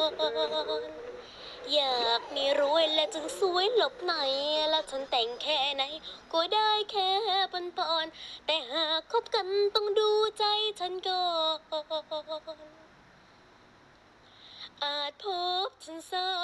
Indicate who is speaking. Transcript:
Speaker 1: นอยากมีรวยและจึงสวยหลบในและฉันแต่งแค่ไหนก็ได้แค่ปอนแต่หากคบกันต้องดูใจฉันก่อนอาจพบฉันซ้อ